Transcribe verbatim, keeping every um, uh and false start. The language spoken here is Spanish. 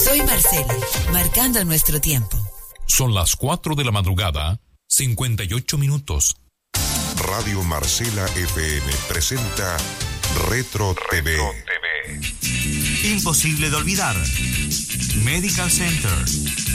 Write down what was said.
Soy Marcela, marcando nuestro tiempo. Son las cuatro de la madrugada, cincuenta y ocho minutos. Radio Marcela F M presenta Retro T V. Retro T V. Imposible de olvidar. Medical Center.